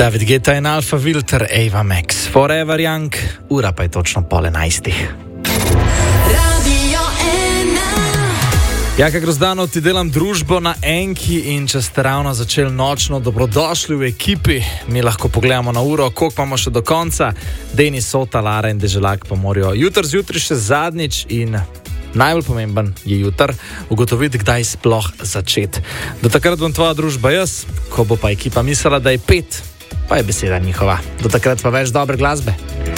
David Guetta in Alpha Filter, Ava Max, Forever Young, ura pa je točno 10:30. Jaka Grozdanov, ti delam družbo na Enki in če ste ravno začeli nočno, dobrodošli v ekipi. Mi lahko pogledamo na uro, koliko imamo še do konca. Denis, Sota, Lara in Deželak pa morajo jutri zjutraj še zadnjič in najbolj pomemben je jutri ugotoviti, kdaj sploh začeti. Do takrat bom tvoja družba jaz, ko bo pa ekipa mislila, da je 5, pa je beseda njihova. Do takrat pa več dobre glasbe.